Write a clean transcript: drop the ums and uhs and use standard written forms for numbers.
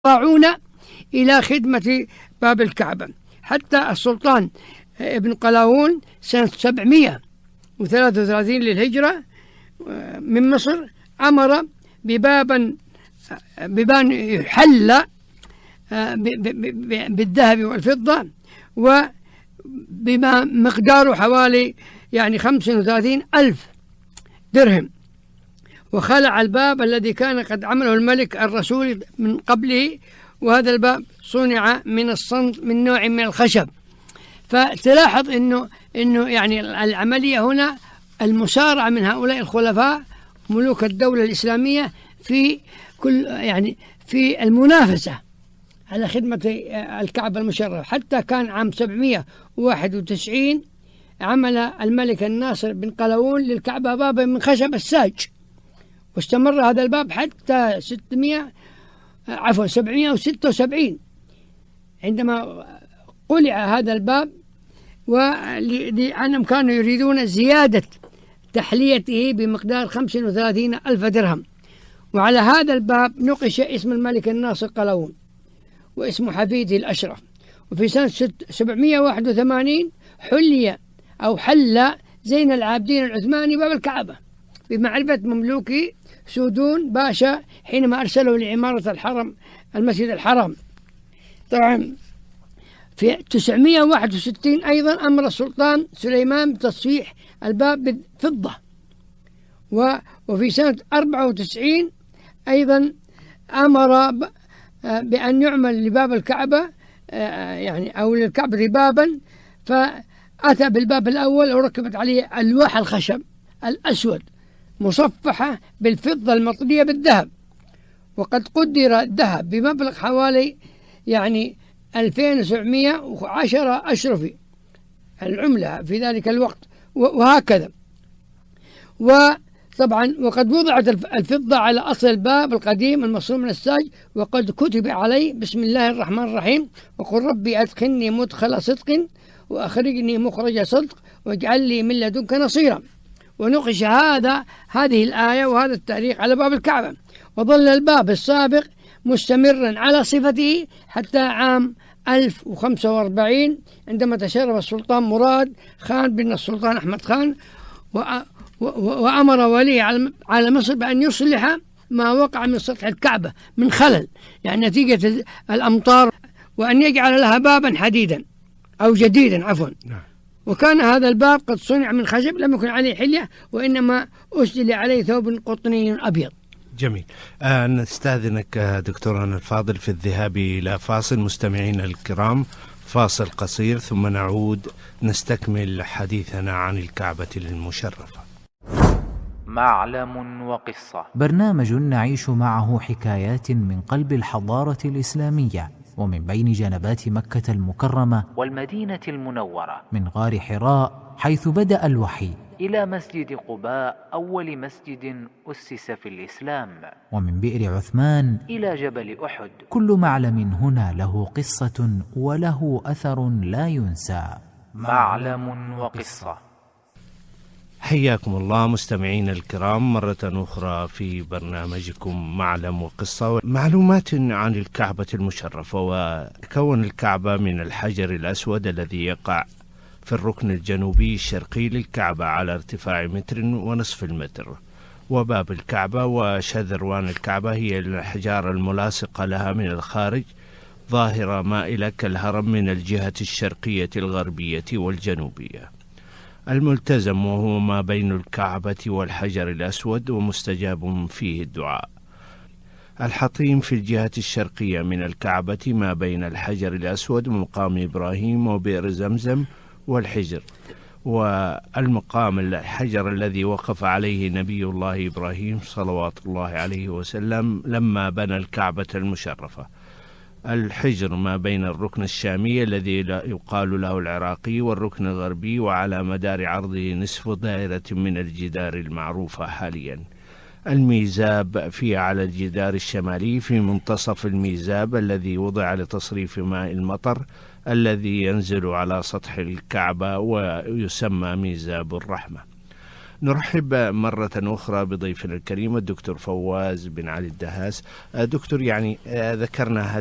يتطاعون إلى خدمة باب الكعبة، حتى السلطان ابن قلاوون سنة 733 للهجرة من مصر أمر ببان يحل بالذهب والفضة وبما مقداره حوالي 35,000 درهم، وخلع الباب الذي كان قد عمله الملك الرسول من قبله، وهذا الباب صنع من الصمت من نوع من الخشب. فتلاحظ إنه العملية هنا المسارعة من هؤلاء الخلفاء ملوك الدولة الإسلامية في كل في المنافسة على خدمة الكعبة المشرفة. حتى كان عام 791 عمل الملك الناصر بن قلاوون للكعبة بابا من خشب الساج، واستمر هذا الباب حتى 776 عندما قلع هذا الباب، ولأنهم كانوا يريدون زيادة تحليته بمقدار 35,000 درهم. وعلى هذا الباب نقش اسم الملك الناصر قلاوون واسم حفيده الأشرف. وفي سنة 781 حل زين العابدين العثماني باب الكعبة بمعرفة مملوكي سودون باشا حينما أرسله لعمارة الحرم المسجد الحرام. طبعا في 961 أيضا أمر السلطان سليمان بتصفيح الباب بالفضة. وفي سنة 94 أيضا أمر بأن يعمل لباب الكعبة أو للكعبة بابا، فأتى بالباب الأول وركبت عليه ألواح الخشب الأسود مصفحة بالفضة المطلية بالذهب، وقد قدر الذهب بمبلغ حوالي 2710 أشرفي العملة في ذلك الوقت، وهكذا. وطبعا وقد وضعت الفضة على أصل الباب القديم المصنوع من الساج، وقد كتب عليه بسم الله الرحمن الرحيم وقل ربي أدخلني مدخل صدق وأخرجني مخرج صدق واجعل لي من لدنك نصيرا. ونقش هذه الآية وهذا التاريخ على باب الكعبة، وظل الباب السابق مستمرا على صفته حتى عام 1045 عندما تشرف السلطان مراد خان بن السلطان أحمد خان وأمر وليه على مصر بأن يصلح ما وقع من سطح الكعبة من خلل نتيجة الأمطار، وأن يجعل لها بابا حديدا أو جديدا عفوا. وكان هذا الباب قد صنع من خشب لم يكن عليه حلية، وإنما أسدل عليه ثوب قطني أبيض. جميل. نستأذنك دكتورنا الفاضل في الذهاب إلى فاصل. مستمعينا الكرام، فاصل قصير ثم نعود نستكمل حديثنا عن الكعبة المشرفة. معلم وقصة، برنامج نعيش معه حكايات من قلب الحضارة الإسلامية ومن بين جنبات مكة المكرمة والمدينة المنورة، من غار حراء حيث بدأ الوحي إلى مسجد قباء أول مسجد أسس في الإسلام، ومن بئر عثمان إلى جبل أحد. كل معلم هنا له قصة وله أثر لا ينسى. معلم وقصة. حياكم الله مستمعينا الكرام مرة أخرى في برنامجكم معلم وقصة. معلومات عن الكعبة المشرفة. وكون الكعبة من الحجر الأسود الذي يقع في الركن الجنوبي الشرقي للكعبة على ارتفاع 1.5 متر. وباب الكعبة وشذروان الكعبة هي الأحجار الملاصقة لها من الخارج، ظاهرة مائلة كالهرم من الجهة الشرقية الغربية والجنوبية. الملتزم وهو ما بين الكعبة والحجر الأسود ومستجاب فيه الدعاء. الحطيم في الجهة الشرقية من الكعبة ما بين الحجر الأسود ومقام إبراهيم وبئر زمزم والحجر. والمقام الحجر الذي وقف عليه نبي الله إبراهيم صلوات الله عليه وسلم لما بنى الكعبة المشرفة. الحجر ما بين الركن الشامي الذي يقال له العراقي والركن الغربي، وعلى مدار عرضه نصف دائرة من الجدار المعروفة حاليا. الميزاب فيه على الجدار الشمالي في منتصف الميزاب الذي وضع لتصريف ماء المطر الذي ينزل على سطح الكعبة ويسمى ميزاب الرحمة. نرحب مرة أخرى بضيفنا الكريم الدكتور فواز بن علي الدهاس. دكتور، يعني ذكرنا